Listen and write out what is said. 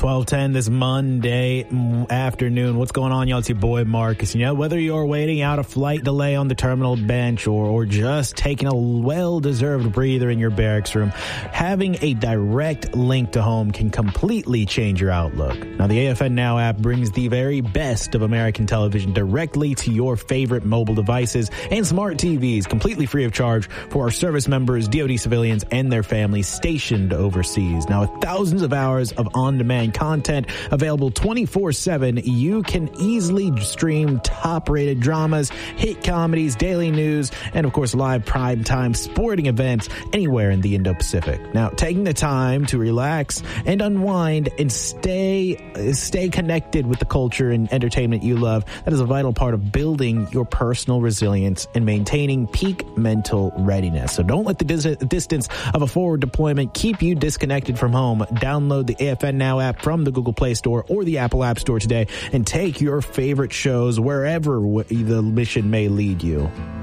12:10 this Monday afternoon. What's going on, y'all? It's your boy Marcus. You know, whether you're waiting out a flight delay on the terminal bench or just taking a well-deserved breather in your barracks room, having a direct link to home can completely change your outlook. Now, the AFN Now app brings the very best of American television directly to your favorite mobile devices and smart TVs, completely free of charge for our service members, DoD civilians, and their families stationed overseas. Now, with thousands of hours of on-demand content available 24/7, you can easily stream top-rated dramas, hit comedies, daily news, and of course live primetime sporting events anywhere in the Indo-Pacific. Now, taking the time to relax and unwind and stay connected with the culture and entertainment you love, that is a vital part of building your personal resilience and maintaining peak mental readiness. So don't let the distance of a forward deployment keep you disconnected from home. Download the AFN Now app from the Google Play Store or the Apple App Store today and take your favorite shows wherever the mission may lead you.